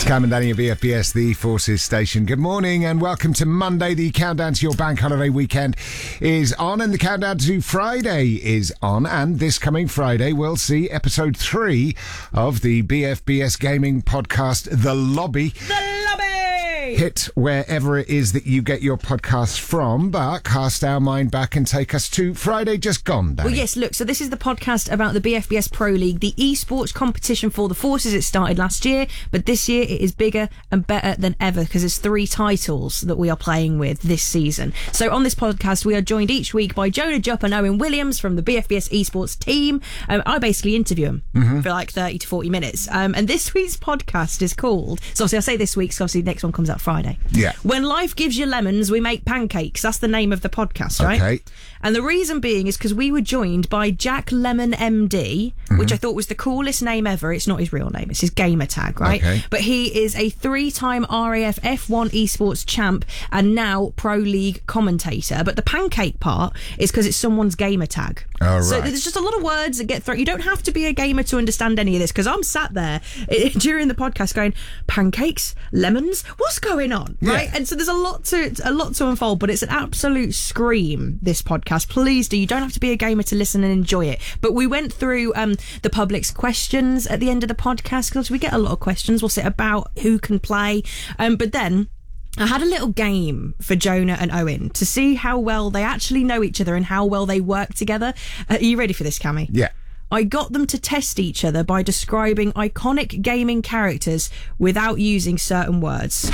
Cam and Danny at BFBS, the Forces station. Good morning and welcome to Monday. The countdown to your bank holiday weekend is on and the countdown to Friday is on. And this coming Friday, we'll see episode 3 of the BFBS gaming podcast, The Lobby. The Lobby! Hit wherever it is that you get your podcasts from, but cast our mind back and take us to Friday just gone, Danny. Well, yes, look, so this is the podcast about the BFBS Pro League, the esports competition for the Forces. It started last year, but this year it is bigger and better than ever because there's 3 titles that we are playing with this season. So on this podcast, we are joined each week by Jonah Jupp and Owen Williams from the BFBS esports team. I basically interview them for like 30 to 40 minutes. And this week's podcast is called, so obviously I say this week, so obviously the next one comes out Friday. Yeah. When life gives you lemons, we make pancakes. That's the name of the podcast, right? Okay. And the reason being is because we were joined by Jack Lemon MD, which I thought was the coolest name ever. It's not his real name, it's his gamer tag, right? Okay. But he is a 3-time RAF F1 esports champ and now Pro League commentator. But the pancake part is because it's someone's gamer tag. Oh, So right. there's just a lot of words that get thrown. You don't have to be a gamer to understand any of this because I'm sat there during the podcast going, pancakes, lemons, what's going on, Yeah. right? And so there's a lot to unfold, but it's an absolute scream, this podcast. Please do. You don't have to be a gamer to listen and enjoy it. But we went through the public's questions at the end of the podcast because we get a lot of questions. We'll say about who can play. But then I had a little game for Jonah and Owen to see how well they actually know each other and how well they work together. Are you ready for this, Cammy? Yeah. I got them to test each other by describing iconic gaming characters without using certain words.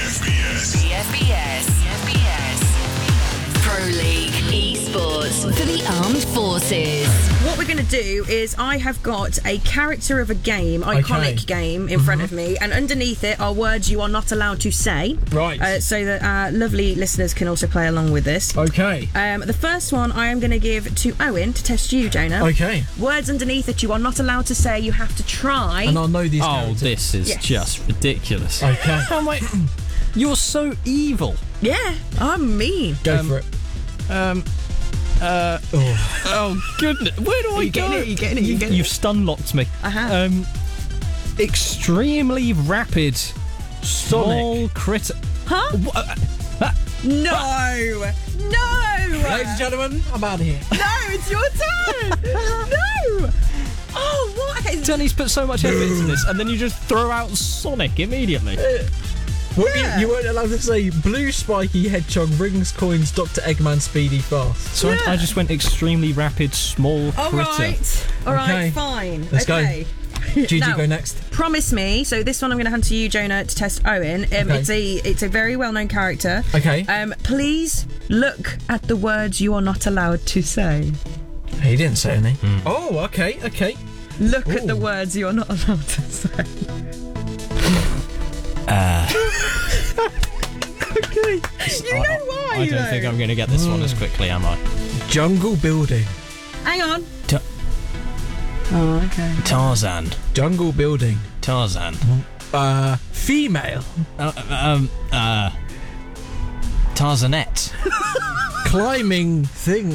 BFBS Pro League Esports for the Armed Forces. What we're going to do is I have got a character of a game, iconic game, in front of me, and underneath it are words you are not allowed to say. Right. So that our lovely listeners can also play along with this. Okay. The first one I am going to give to Owen to test you, Jonah. Okay. Words underneath that you are not allowed to say. You have to try. And I'll know these Oh, characters. this is Yes. just ridiculous. Okay. Oh my! You're so evil. Yeah, I'm mean. Go for it. Oh goodness! Where do I You go? getting it? You getting it? You getting You've it? stun locked me. I have. Extremely rapid, small critter. Huh? No! No! Ladies and gentlemen, I'm out of here. No, it's your turn! No! Oh, what? Okay. Danny's put so much effort into this, and then you just throw out Sonic immediately. Yeah. You weren't allowed to say blue spiky hedgehog rings coins Dr. Eggman speedy fast. So I just went extremely rapid, small All critter. right, Okay. fine. Let's go. okay. Gigi, Now, go next. Promise me. So this one I'm going to hand to you, Jonah, to test Owen. It's a very well-known character. Okay. Please look at the words you are not allowed to say. He didn't say any. Oh, okay, okay. Look at the Ooh. words you are not allowed to say. Okay. You know why? I don't think I'm going to get this one as quickly, am I? Jungle building. Hang on. Ta- Oh, okay. Tarzan. Jungle building. Tarzan. Female. Tarzanette. Climbing thing.